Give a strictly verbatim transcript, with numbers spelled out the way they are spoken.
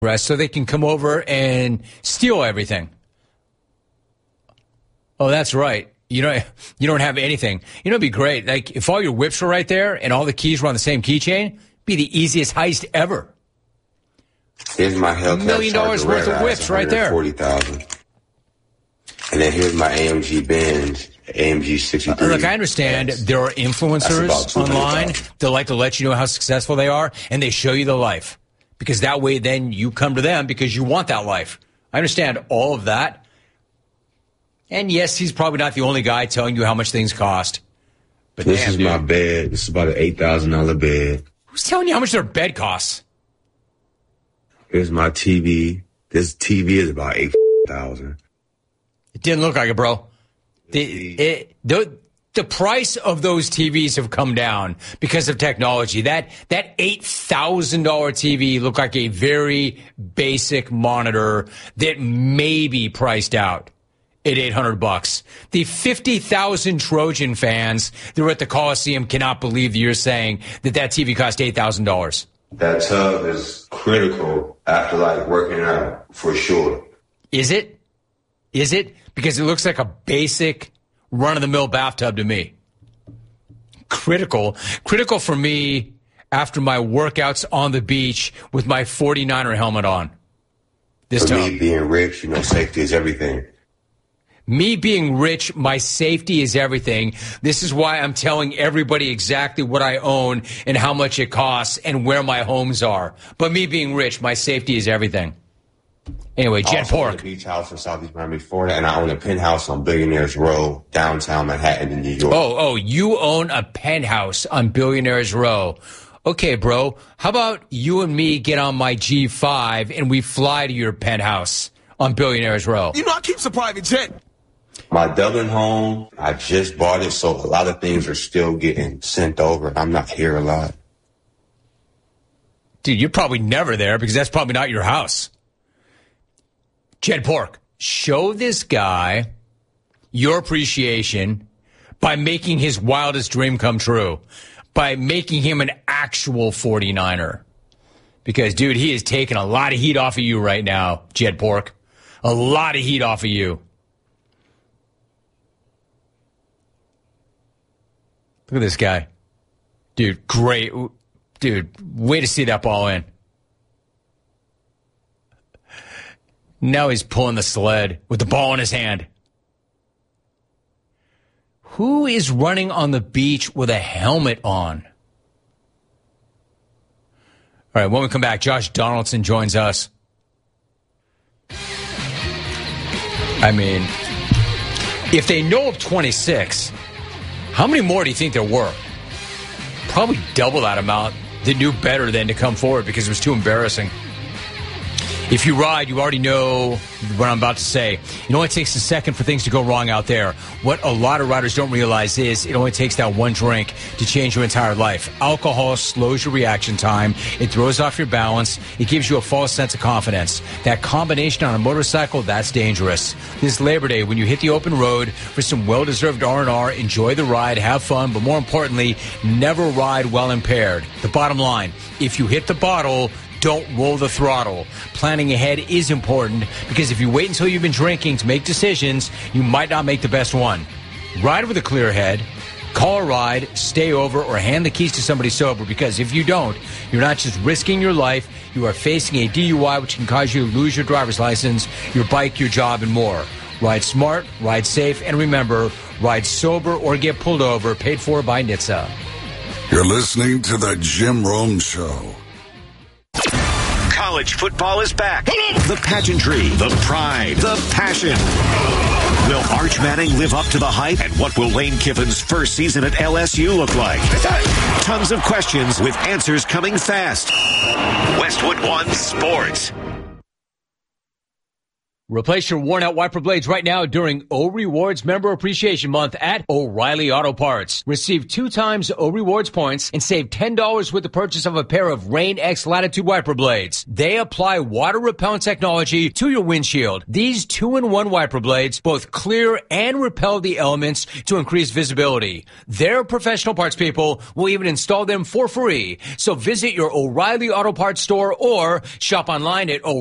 rest so they can come over and steal everything. Oh, that's right. You don't, you don't have anything. You know, it'd be great. Like, if all your whips were right there and all the keys were on the same keychain, it'd be the easiest heist ever. Here's my Hellcat. A million dollars worth of whips right there. forty thousand. And then here's my A M G Benz, A M G sixty-three. Look, I understand there are influencers online that like to let you know how successful they are, and they show you the life. Because that way then you come to them because you want that life. I understand all of that. And yes, he's probably not the only guy telling you how much things cost. But this damn, is dude. my bed. This is about an eight thousand dollars bed. Who's telling you how much their bed costs? Here's my T V. This T V is about eight thousand dollars. It didn't look like it, bro. The, it, the, the price of those T Vs have come down because of technology. That that eight thousand dollars T V looked like a very basic monitor that may be priced out at eight hundred bucks. The fifty thousand Trojan fans that were at the Coliseum cannot believe that you're saying that that T V cost eight thousand dollars. That tub is critical after, like, working out, for sure. Is it? Is it? Because it looks like a basic run-of-the-mill bathtub to me. Critical. Critical for me after my workouts on the beach with my forty-niner helmet on. This For time. me, being rich, you know, safety is everything. Me being rich, my safety is everything. This is why I'm telling everybody exactly what I own and how much it costs and where my homes are. But me being rich, my safety is everything. Anyway, Jet also Pork. own a beach house in Southeast Miami, Florida, and I own a penthouse on Billionaires Row, downtown Manhattan in New York. Oh, oh, you own a penthouse on Billionaires Row. Okay, bro, how about you and me get on my G five and we fly to your penthouse on Billionaires Row? You know, I keep a private jet. My Dublin home, I just bought it, so a lot of things are still getting sent over. I'm not here a lot. Dude, you're probably never there because that's probably not your house. Jed Pork, show this guy your appreciation by making his wildest dream come true, by making him an actual forty-niner. Because, dude, he is taking a lot of heat off of you right now, Jed Pork. A lot of heat off of you. Look at this guy. Dude, great. Dude, way to see that ball in. Now he's pulling the sled with the ball in his hand. Who is running on the beach with a helmet on? All right, when we come back, Josh Donaldson joins us. I mean, if they know of twenty-six, how many more do you think there were? Probably double that amount that knew better than to come forward because it was too embarrassing. If you ride, you already know what I'm about to say. It only takes a second for things to go wrong out there. What a lot of riders don't realize is it only takes that one drink to change your entire life. Alcohol slows your reaction time. It throws off your balance. It gives you a false sense of confidence. That combination on a motorcycle, that's dangerous. This Labor Day, when you hit the open road for some well-deserved R and R, enjoy the ride, have fun, but more importantly, never ride while impaired. The bottom line, if you hit the bottle, don't roll the throttle. Planning ahead is important because if you wait until you've been drinking to make decisions, you might not make the best one. Ride with a clear head. Call a ride, stay over, or hand the keys to somebody sober because if you don't, you're not just risking your life, you are facing a D U I which can cause you to lose your driver's license, your bike, your job, and more. Ride smart, ride safe, and remember, ride sober or get pulled over, paid for by N H T S A. You're listening to The Jim Rome Show. College football is back. The pageantry, the pride, the passion. Will Arch Manning live up to the hype? And what will Lane Kiffin's first season at L S U look like? Tons of questions with answers coming fast. Westwood One Sports. Replace your worn-out wiper blades right now during O Rewards Member Appreciation Month at O'Reilly Auto Parts. Receive two times O Rewards points and save ten dollars with the purchase of a pair of Rain X Latitude wiper blades. They apply water-repellent technology to your windshield. These two-in-one wiper blades both clear and repel the elements to increase visibility. Their professional parts people will even install them for free. So visit your O'Reilly Auto Parts store or shop online at O'Reilly.